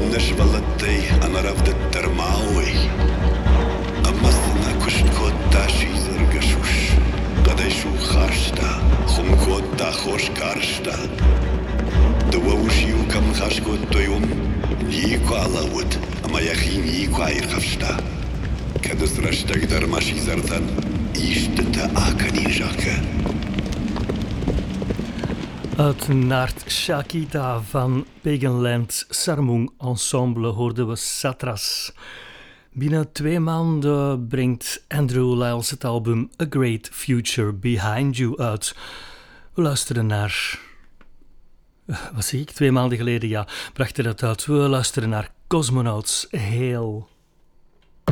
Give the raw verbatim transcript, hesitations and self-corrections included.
Nishvalatay anaravda tarmawi. Amasna kushkot dashi zergashush. Qadaishu khashta, khumkot da khosh karshta. De wawshiu kam khashkot toyum. Liku alawut, ama yachin liku ayrkhafshta. Kadus rashtag darmashi zartan. Ishteta akani jaka. Uit Naart Shakita van Paganland Sarmung Ensemble hoorden we Satras. Binnen twee maanden brengt Andrew Lyles het album A Great Future Behind You uit. We luisteren naar... Wat zeg ik? Twee maanden geleden, ja, bracht hij dat uit. We luisteren naar Cosmonauts Hail.